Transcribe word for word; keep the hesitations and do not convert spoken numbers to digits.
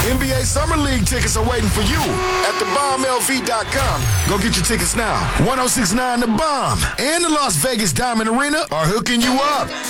N B A Summer League tickets are waiting for you at the bomb L V dot com. Go get your tickets now. ten sixty-nine The Bomb and the Las Vegas Diamond Arena are hooking you up.